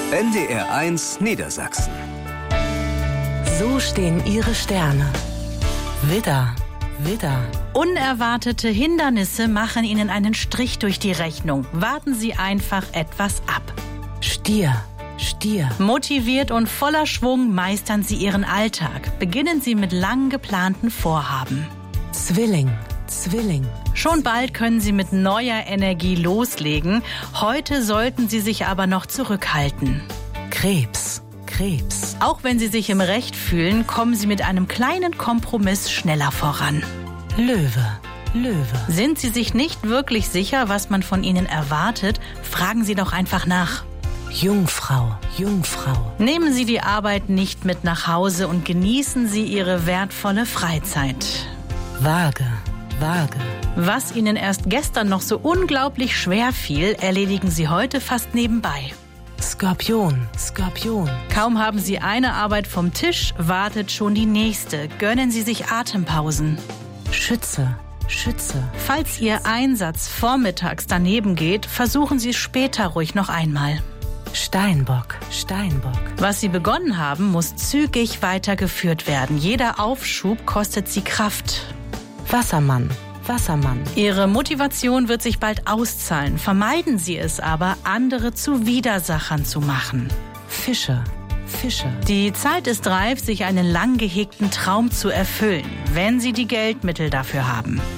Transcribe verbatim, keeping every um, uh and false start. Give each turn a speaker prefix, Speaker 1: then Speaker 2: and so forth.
Speaker 1: N D R eins Niedersachsen.
Speaker 2: So stehen Ihre Sterne. Widder, Widder.
Speaker 3: Unerwartete Hindernisse machen Ihnen einen Strich durch die Rechnung. Warten Sie einfach etwas ab.
Speaker 2: Stier, Stier.
Speaker 3: Motiviert und voller Schwung meistern Sie Ihren Alltag. Beginnen Sie mit lang geplanten Vorhaben.
Speaker 2: Zwilling, Zwilling.
Speaker 3: Schon bald können Sie mit neuer Energie loslegen. Heute sollten Sie sich aber noch zurückhalten.
Speaker 2: Krebs, Krebs.
Speaker 3: Auch wenn Sie sich im Recht fühlen, kommen Sie mit einem kleinen Kompromiss schneller voran.
Speaker 2: Löwe, Löwe.
Speaker 3: Sind Sie sich nicht wirklich sicher, was man von Ihnen erwartet, fragen Sie doch einfach nach.
Speaker 2: Jungfrau, Jungfrau.
Speaker 3: Nehmen Sie die Arbeit nicht mit nach Hause und genießen Sie Ihre wertvolle Freizeit.
Speaker 2: Waage, Waage.
Speaker 3: Was Ihnen erst gestern noch so unglaublich schwer fiel, erledigen Sie heute fast nebenbei.
Speaker 2: Skorpion, Skorpion.
Speaker 3: Kaum haben Sie eine Arbeit vom Tisch, wartet schon die nächste. Gönnen Sie sich Atempausen.
Speaker 2: Schütze, Schütze.
Speaker 3: Falls Ihr Einsatz vormittags daneben geht, versuchen Sie es später ruhig noch einmal.
Speaker 2: Steinbock, Steinbock.
Speaker 3: Was Sie begonnen haben, muss zügig weitergeführt werden. Jeder Aufschub kostet Sie Kraft.
Speaker 2: Wassermann, Wassermann.
Speaker 3: Ihre Motivation wird sich bald auszahlen. Vermeiden Sie es aber, andere zu Widersachern zu machen.
Speaker 2: Fische, Fische.
Speaker 3: Die Zeit ist reif, sich einen lang gehegten Traum zu erfüllen, wenn Sie die Geldmittel dafür haben.